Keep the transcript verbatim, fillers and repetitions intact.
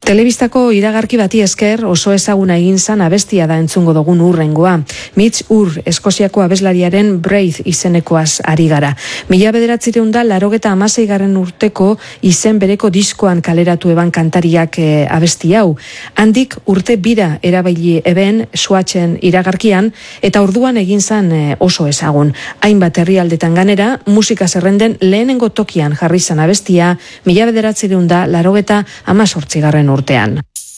Telebistako iragarki bati esker oso ezaguna egin zan abestia da entzungo dugun urrengoa. Mitch Ur, Eskoziako abeslariaren Breathe izenekoaz ari gara. Mila bederatzireun da larogeta amaseigarren urteko izen bereko diskoan kaleratu eban kantariak e, abesti hau. Handik urte bira erabili eben Swatchen iragarkian eta orduan egin zan e, oso ezagun. Hainbat herrialdetan ganera, musika zerrenden lehenengo tokian jarri zan abestia, mila bederatzireun da larogeta amazortzigarren urtean.